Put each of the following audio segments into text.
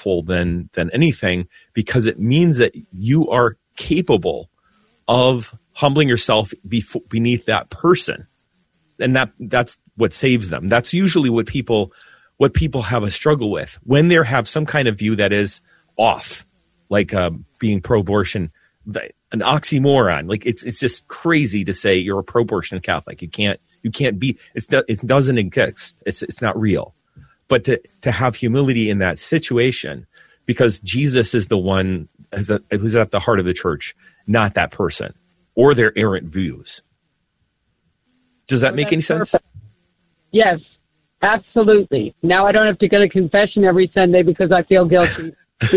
helpful than anything, because it means that you are capable of humbling yourself beneath that person. And that's what saves them. That's usually what people have a struggle with when they have some kind of view that is off, like being pro-abortion, an oxymoron. Like it's just crazy to say you're a pro-abortion Catholic. You can't be. It doesn't exist. It's not real. But to have humility in that situation, because Jesus is the one who's at the heart of the church, not that person or their errant views. Does that make any sense? Perfect. Yes, absolutely. Now I don't have to go to confession every Sunday because I feel guilty.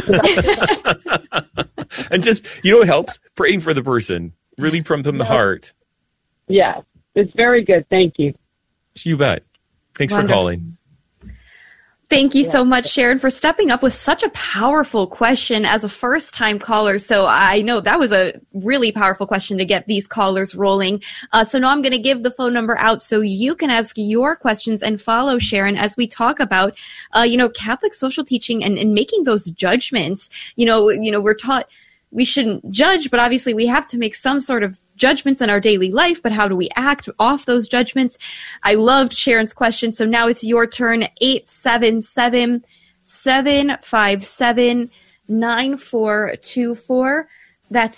And just, what helps? Praying for the person, really from the heart. Yeah, it's very good. Thank you. You bet. Thanks for calling. Thank you so much, Sharon, for stepping up with such a powerful question as a first-time caller. So I know that was a really powerful question to get these callers rolling. So now I'm going to give the phone number out so you can ask your questions and follow Sharon as we talk about, Catholic social teaching and making those judgments. We're taught we shouldn't judge, but obviously we have to make some sort of judgments in our daily life, but how do we act off those judgments? I loved Sharon's question. So now it's your turn. 877-757-9424. That's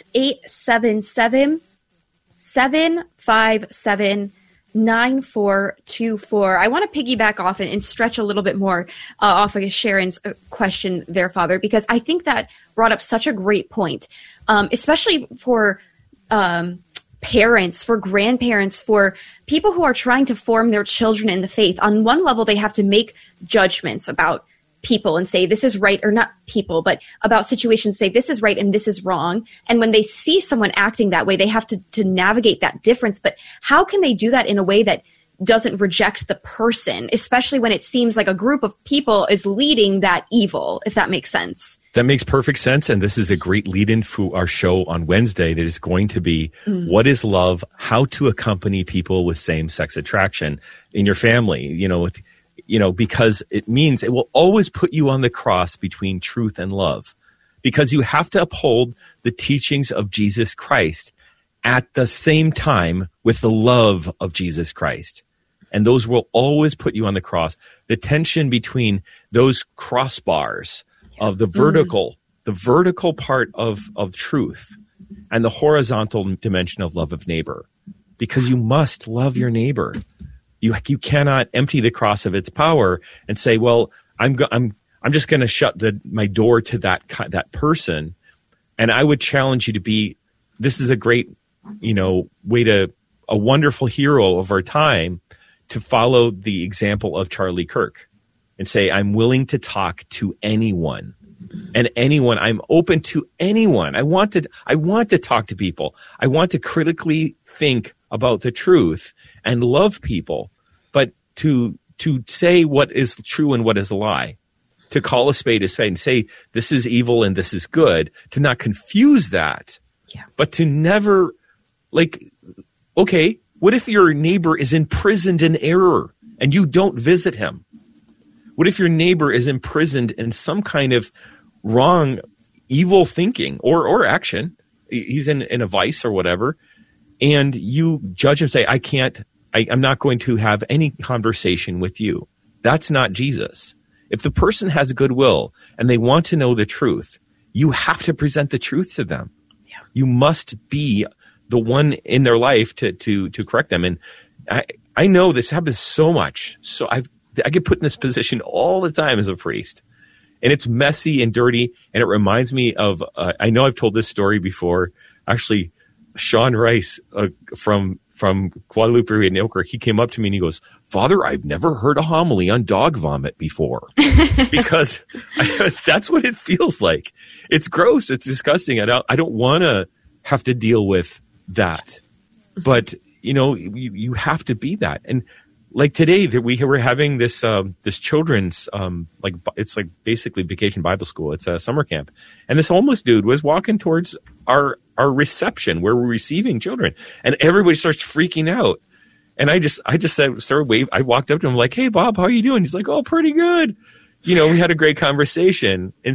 877-757-9424. I want to piggyback off and stretch a little bit more off of Sharon's question there, Father, because I think that brought up such a great point, especially for parents, for grandparents, for people who are trying to form their children in the faith. On one level, they have to make judgments about people and say this is right, or not people, but about situations, say this is right and this is wrong. And when they see someone acting that way, they have to navigate that difference. But how can they do that in a way that doesn't reject the person, especially when it seems like a group of people is leading that evil, if that makes sense? That makes perfect sense. And this is a great lead-in for our show on Wednesday that is going to be What is Love? How to Accompany People with Same-Sex Attraction in your family, because it means it will always put you on the cross between truth and love, because you have to uphold the teachings of Jesus Christ at the same time with the love of Jesus Christ. And those will always put you on the cross. The tension between those crossbars of the vertical part of truth and the horizontal dimension of love of neighbor, because you must love your neighbor. You cannot empty the cross of its power and say, well, I'm just going to shut my door to that person. And I would challenge you to be, this is a great, a wonderful hero of our time, to follow the example of Charlie Kirk and say, I'm willing to talk to anyone and anyone. I'm open to anyone. I want to talk to people. I want to critically think about the truth and love people, but to say what is true and what is a lie, to call a spade and say, this is evil and this is good, to not confuse that, but to never, okay, what if your neighbor is imprisoned in error and you don't visit him? What if your neighbor is imprisoned in some kind of wrong, evil thinking or action? He's in a vice or whatever, and you judge him, say, I'm not going to have any conversation with you. That's not Jesus. If the person has goodwill and they want to know the truth, you have to present the truth to them. Yeah. You must be the one in their life to correct them. And I know this happens so much. So I get put in this position all the time as a priest, and it's messy and dirty. And it reminds me of, I know I've told this story before. Actually, Sean Rice from Guadalupe and Oakirk, he came up to me and he goes, Father, I've never heard a homily on dog vomit before. Because that's what it feels like. It's gross. It's disgusting. I don't want to have to deal with that. But, you have to be that. And like today, that we were having this children's, it's like basically Vacation Bible School. It's a summer camp. And this homeless dude was walking towards our reception where we're receiving children. And everybody starts freaking out. And I just started waving. I walked up to him like, hey, Bob, how are you doing? He's like, oh, pretty good. We had a great conversation. And